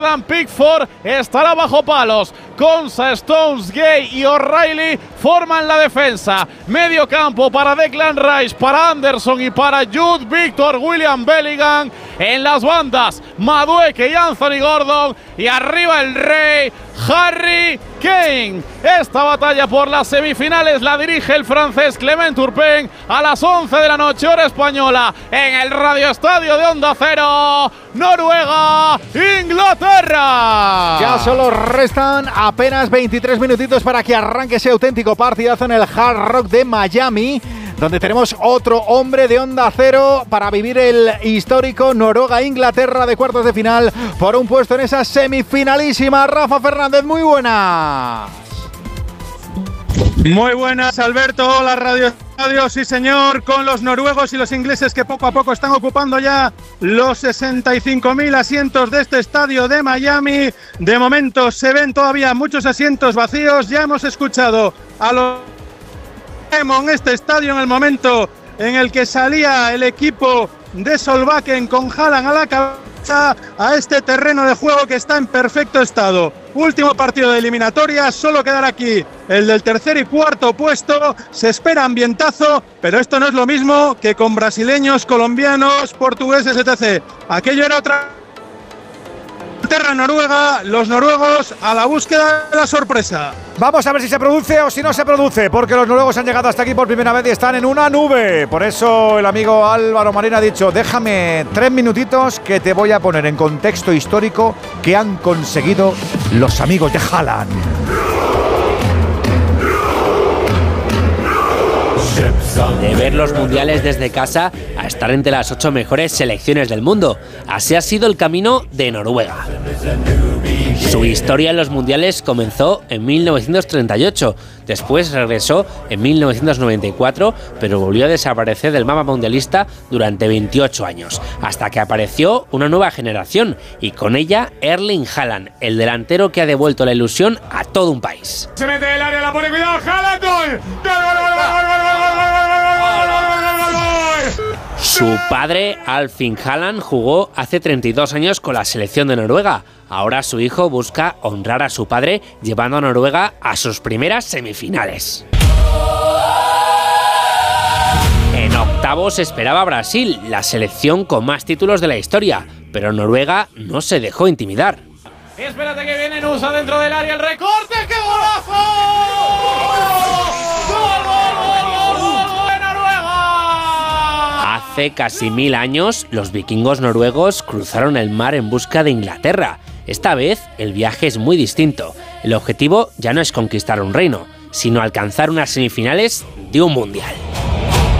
Pickford estará bajo palos. Konsa, Stones, Gay y O'Reilly forman la defensa. Medio campo para Declan Rice, para Anderson y para Jude Victor, William Bellingham. En las bandas, Madueke y Anthony Gordon. Y arriba el rey, Harry Kane. Esta batalla por las semifinales la dirige el francés Clement Turpin a las 11 de la noche, hora española, en el Radio Estadio de Onda Cero. Noruega, Inglaterra. Ya solo restan apenas 23 minutitos para que arranque ese auténtico partidazo en el Hard Rock de Miami, donde tenemos otro hombre de Onda Cero para vivir el histórico Noruega-Inglaterra de cuartos de final por un puesto en esa semifinalísima. Rafa Fernández, muy buenas. Muy buenas, Alberto. Hola, Radio Estadio. Sí, señor, con los noruegos y los ingleses que poco a poco están ocupando ya los 65.000 asientos de este estadio de Miami. De momento se ven todavía muchos asientos vacíos. Ya hemos escuchado a los en este estadio en el momento en el que salía el equipo de Solbakken con Haaland a la cabeza a este terreno de juego que está en perfecto estado. Último partido de eliminatoria, solo quedará aquí el del tercer y cuarto puesto. Se espera ambientazo, pero esto no es lo mismo que con brasileños, colombianos, portugueses, etc. Aquello era otra Inglaterra-Noruega, los noruegos a la búsqueda de la sorpresa. Vamos a ver si se produce o si no se produce, porque los noruegos han llegado hasta aquí por primera vez y están en una nube. Por eso el amigo Álvaro Marín ha dicho: déjame 3 minutitos que te voy a poner en contexto histórico que han conseguido los amigos de Haaland. De ver los mundiales desde casa a estar entre las 8 mejores selecciones del mundo. Así ha sido el camino de Noruega. Su historia en los mundiales comenzó en 1938, después regresó en 1994, pero volvió a desaparecer del mapa mundialista durante 28 años, hasta que apareció una nueva generación y con ella Erling Haaland, el delantero que ha devuelto la ilusión a todo un país. Se mete en el área, la pone, cuidado, Haaland, gol. Su padre, Alfin Haaland, jugó hace 32 años con la selección de Noruega. Ahora su hijo busca honrar a su padre llevando a Noruega a sus primeras semifinales. En octavos esperaba Brasil, la selección con más títulos de la historia, pero Noruega no se dejó intimidar. Espérate que viene Nusa dentro del área, el recorte, ¡qué golazo! Hace casi 1000 años, los vikingos noruegos cruzaron el mar en busca de Inglaterra. Esta vez, el viaje es muy distinto. El objetivo ya no es conquistar un reino, sino alcanzar unas semifinales de un mundial.